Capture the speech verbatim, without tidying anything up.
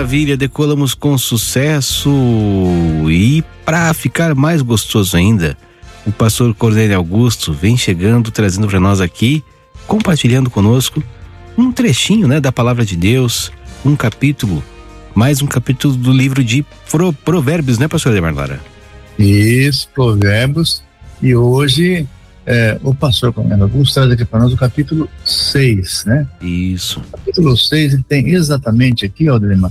maravilha, decolamos com sucesso. E para ficar mais gostoso ainda, o pastor Cornélio Augusto vem chegando, trazendo para nós aqui, compartilhando conosco um trechinho, né, da palavra de Deus, um capítulo, mais um capítulo do livro de Pro, Provérbios, né, pastor Ademar Lara? Isso, Provérbios. E hoje é, o pastor Cornélio Augusto traz aqui para nós o capítulo seis, né? Isso. O capítulo seis, ele tem exatamente aqui, ó, Ademar,